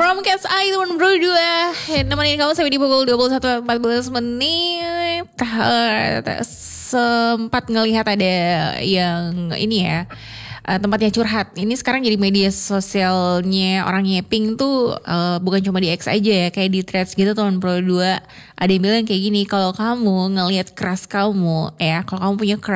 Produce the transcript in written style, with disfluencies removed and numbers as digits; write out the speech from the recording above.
Romcast I teman berdua nemenin kamu sampai di pukul 21.14 menit. Sempat ngelihat ada yang ini ya, tempatnya curhat. Ini sekarang jadi media sosialnya orang nyeping tuh, bukan cuma di X aja ya, kayak di Threads gitu teman berdua. Ada yang bilang kayak gini, kalau kamu ngelihat crush kamu, kalau kamu punya crush